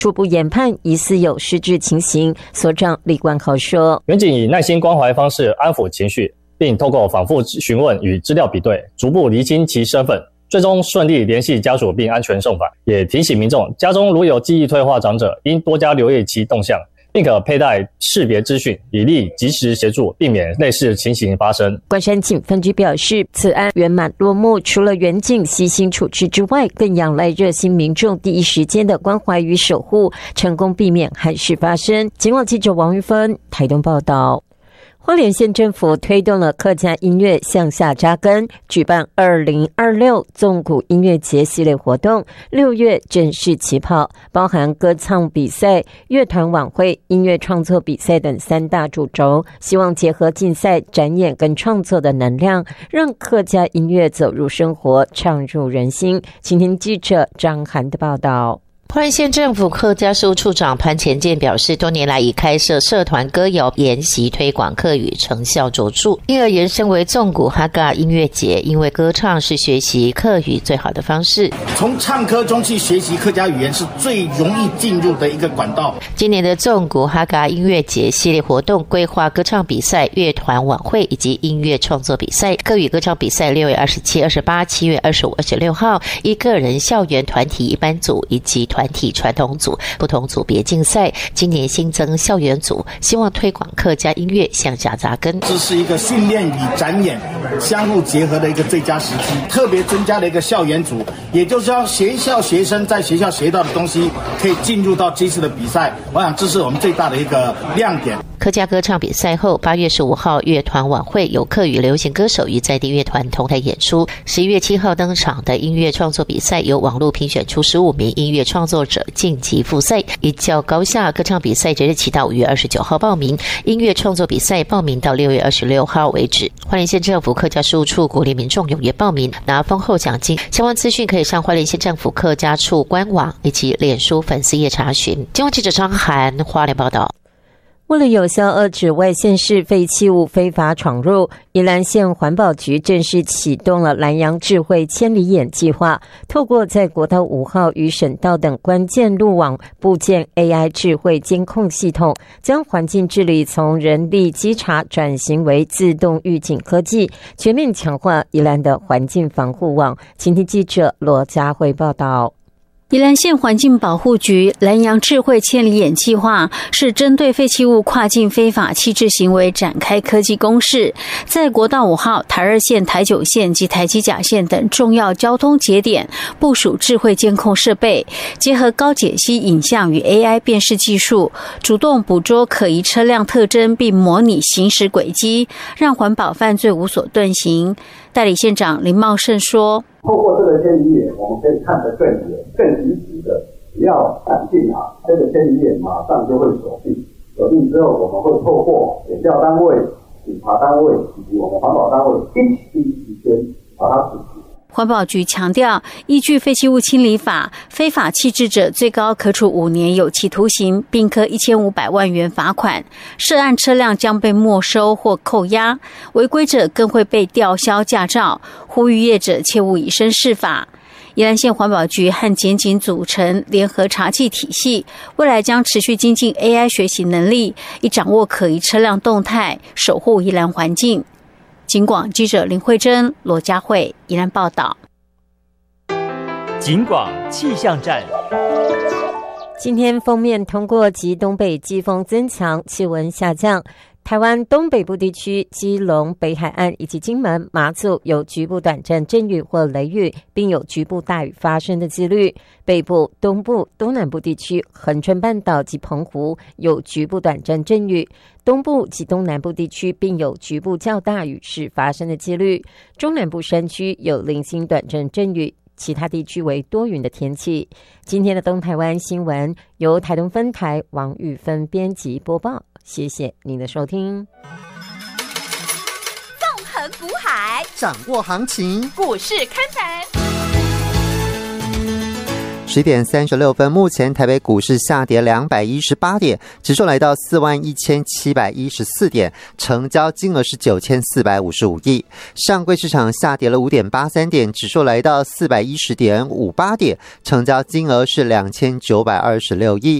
初步研判疑似有失智情形。所长李冠豪说， 员警以耐心关怀方式安抚情绪，并透过反复询问与资料比对，逐步厘清其身份，最终顺利联系家属并安全送返。也提醒民众，家中如有记忆退化长者，应多加留意其动向，并可佩戴识别资讯，以利及时协助，避免类似情形发生。 关山警分局表示，此案圆满落幕，除了员警悉心处置之外，更仰赖热心民众第一时间的关怀与守护，成功避免憾事发生。警广记者王玉芬台东报道。花莲县政府推动了客家音乐向下扎根，举办2026纵谷音乐节系列活动，6月正式起跑，包含歌唱比赛、乐团晚会、音乐创作比赛等3大主轴，希望结合竞赛、展演跟创作的能量，让客家音乐走入生活，唱入人心。请听记者张涵的报道。 花莲县政府客家事务处长潘前健表示，多年来以开设社团歌谣研习推广客语成效卓著，因而延伸为纵谷哈嘎音乐节，因为歌唱是学习客语最好的方式， 从唱歌中去学习客家语言是最容易进入的一个管道。 今年的纵谷哈嘎音乐节系列活动规划歌唱比赛、乐团晚会以及音乐创作比赛。客语歌唱比赛6月27、28、7月25、26号依个人、校园、团体、一般组以及团体传统组不同组别竞赛，今年新增校园组，希望推广客家音乐向下扎根。 这是一个训练与展演相互结合的一个最佳时机，特别增加了一个校园组，也就是让学校学生在学校学到的东西可以进入到这次的比赛，我想这是我们最大的一个亮点。 客家歌唱比赛后，8月15号乐团晚会由客语流行歌手与在地乐团同台演出。11月7号登场的音乐创作比赛由网络评选出15名音乐创作者晋级复赛。依较高下歌唱比赛即日起到5月29号报名，音乐创作比赛报名到6月26号为止。花莲县政府客家事务处鼓励民众踊跃报名，拿丰厚奖金。相关资讯可以上花莲县政府客家处官网以及脸书粉丝页查询。今晚记者张涵花莲报道。 为了有效遏止外县市废弃物非法闯入，宜兰县环保局正式启动了南洋智慧千里眼计划，透过在国道5号与省道等关键路网布建 AI 智慧监控系统，将环境治理从人力稽查转型为自动预警科技，全面强化宜兰的环境防护网。请听记者罗佳慧报道。 宜兰县环境保护局南洋智慧千里眼计划是针对废弃物跨境非法弃置行为展开科技攻势，在国道5号、台2线、台9线及台七甲线等重要交通节点部署智慧监控设备，结合高解析影像与 AI 辨识技术，主动捕捉可疑车辆特征并模拟行驶轨迹，让环保犯罪无所遁形。代理县长林茂胜说， 透过这个千里眼，我们可以看得更远、更及时的，只要闪进这个千里眼马上就会锁定。锁定之后，我们会透过检调单位、警察单位以及我们环保单位一起第一时间把它处理。 环保局强调，依据废弃物清理法，非法弃置者最高可处5年有期徒刑，并科1500万元罚款，涉案车辆将被没收或扣押，违规者更会被吊销驾照，呼吁业者切勿以身试法。宜兰县环保局和检警组成联合查缉体系，未来将持续精进 AI 学习能力，以掌握可疑车辆动态，守护宜兰环境。警广记者林慧珍、罗佳慧宜兰报道。 警广气象站。 今天锋面通过及东北季风增强，气温下降。台湾东北部地区、基隆、北海岸以及金门、马祖有局部短暂阵雨或雷雨，并有局部大雨发生的几率。北部、东部、东南部地区、恒春半岛及澎湖有局部短暂阵雨，东部及东南部地区并有局部较大雨势发生的几率。中南部山区有零星短暂阵雨，其他地区为多云的天气。今天的东台湾新闻由台东分台王玉芬编辑播报，谢谢您的收听。 纵横股海， 掌握行情， 股市看盘。 11点36分，目前台北股市下跌218点，指数来到41714点，成交金额是9455亿。上柜市场下跌了5.83点，指数来到410.58点，成交金额是2926亿。